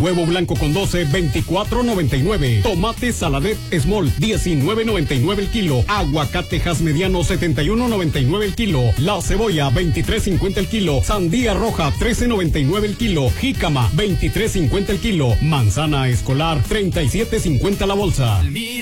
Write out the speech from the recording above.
Huevo blanco con 12, 24.99. Tomate saladet small, 19.99 el kilo. Aguacatejas mediano, 71.99 el kilo. La cebolla, 23.50 el kilo. Sandía roja, 13.99 el kilo. Jícama, 23.50 el kilo. Manzana escolar, 37.50 la bolsa.